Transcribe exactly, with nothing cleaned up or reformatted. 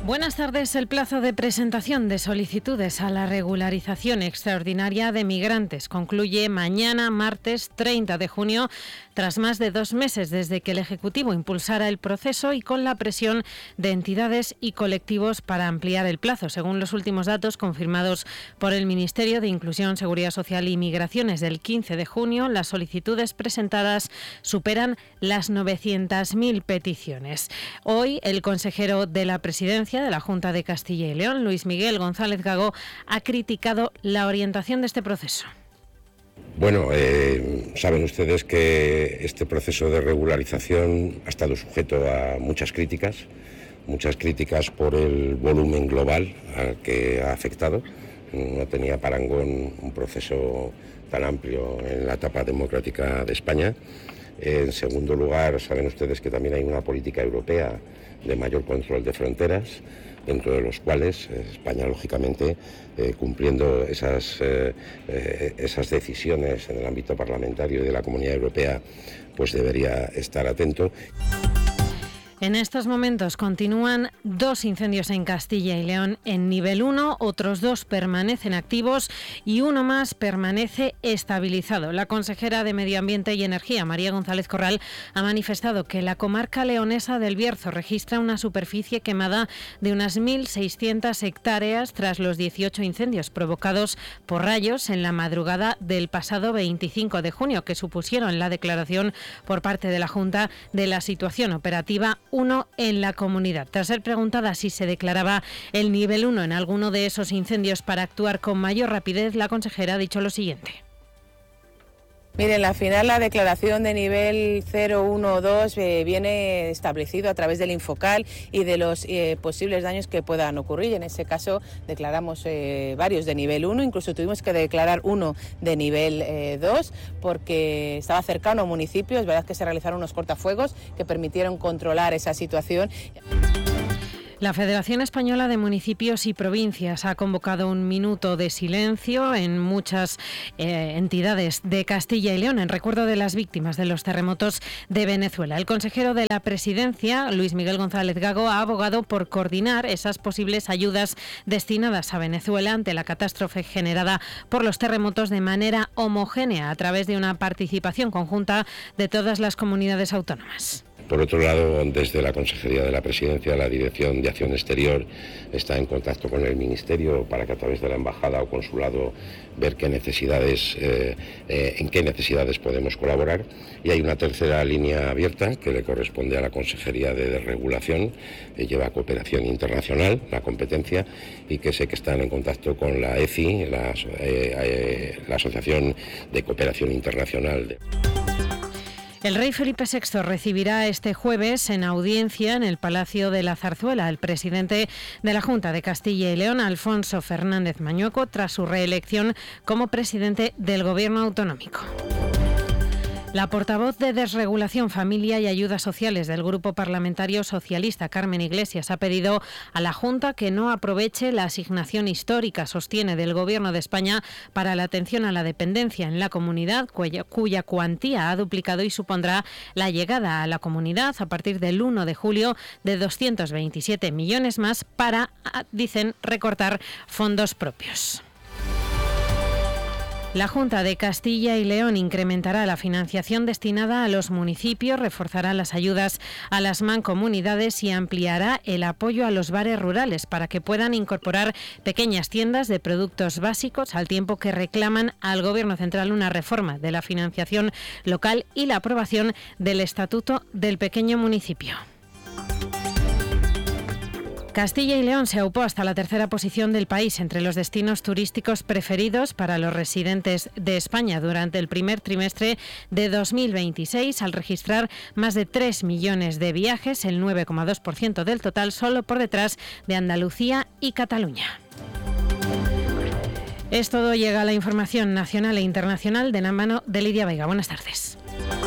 Buenas tardes. El plazo de presentación de solicitudes a la regularización extraordinaria de migrantes concluye mañana, martes treinta de junio, tras más de dos meses desde que el Ejecutivo impulsara el proceso y con la presión de entidades y colectivos para ampliar el plazo. Según los últimos datos confirmados por el Ministerio de Inclusión, Seguridad Social y Migraciones del quince de junio, las solicitudes presentadas superan las novecientas mil peticiones. Hoy, el consejero de la Presidencia de la Junta de Castilla y León, Luis Miguel González Gago, ha criticado la orientación de este proceso. Bueno, eh, saben ustedes que este proceso de regularización ha estado sujeto a muchas críticas, muchas críticas por el volumen global al que ha afectado. No tenía parangón un proceso tan amplio en la etapa democrática de España. En segundo lugar, saben ustedes que también hay una política europea de mayor control de fronteras, dentro de los cuales eh, España, lógicamente, eh, cumpliendo esas, eh, eh, esas decisiones en el ámbito parlamentario y de la Comunidad Europea, pues debería estar atento. En estos momentos continúan dos incendios en Castilla y León en nivel uno, otros dos permanecen activos y uno más permanece estabilizado. La consejera de Medio Ambiente y Energía, María González Corral, ha manifestado que la comarca leonesa del Bierzo registra una superficie quemada de unas mil seiscientas hectáreas tras los dieciocho incendios provocados por rayos en la madrugada del pasado veinticinco de junio, que supusieron la declaración por parte de la Junta de la situación operativa uno en la comunidad. Tras ser preguntada si se declaraba el nivel uno en alguno de esos incendios para actuar con mayor rapidez, la consejera ha dicho lo siguiente. Miren, al final la declaración de nivel cero, uno, dos eh, viene establecido a través del Infocal y de los eh, posibles daños que puedan ocurrir. En ese caso declaramos eh, varios de nivel uno, incluso tuvimos que declarar uno de nivel eh, dos porque estaba cercano a municipios. Es verdad que se realizaron unos cortafuegos que permitieron controlar esa situación. La Federación Española de Municipios y Provincias ha convocado un minuto de silencio en muchas eh, entidades de Castilla y León en recuerdo de las víctimas de los terremotos de Venezuela. El consejero de la Presidencia, Luis Miguel González Gago, ha abogado por coordinar esas posibles ayudas destinadas a Venezuela ante la catástrofe generada por los terremotos de manera homogénea a través de una participación conjunta de todas las comunidades autónomas. Por otro lado, desde la Consejería de la Presidencia, la Dirección de Acción Exterior está en contacto con el Ministerio para que a través de la Embajada o Consulado ver qué necesidades, eh, eh, en qué necesidades podemos colaborar. Y hay una tercera línea abierta que le corresponde a la Consejería de Desregulación, que lleva cooperación internacional, la competencia, y que sé que están en contacto con la E C I, la, eh, eh, la Asociación de Cooperación Internacional de... El rey Felipe sexto recibirá este jueves en audiencia en el Palacio de la Zarzuela al presidente de la Junta de Castilla y León, Alfonso Fernández Mañueco, tras su reelección como presidente del Gobierno autonómico. La portavoz de Desregulación, Familia y Ayudas Sociales del Grupo Parlamentario Socialista, Carmen Iglesias, ha pedido a la Junta que no aproveche la asignación histórica, sostiene, del Gobierno de España para la atención a la dependencia en la comunidad, cuya, cuya cuantía ha duplicado y supondrá la llegada a la comunidad a partir del uno de julio de doscientos veintisiete millones más para, dicen, recortar fondos propios. La Junta de Castilla y León incrementará la financiación destinada a los municipios, reforzará las ayudas a las mancomunidades y ampliará el apoyo a los bares rurales para que puedan incorporar pequeñas tiendas de productos básicos, al tiempo que reclaman al Gobierno central una reforma de la financiación local y la aprobación del Estatuto del Pequeño Municipio. Castilla y León se aupó hasta la tercera posición del país entre los destinos turísticos preferidos para los residentes de España durante el primer trimestre de dos mil veintiséis, al registrar más de tres millones de viajes, el nueve coma dos por ciento del total, solo por detrás de Andalucía y Cataluña. Es todo. Llega la información nacional e internacional de la mano de Lidia Veiga. Buenas tardes.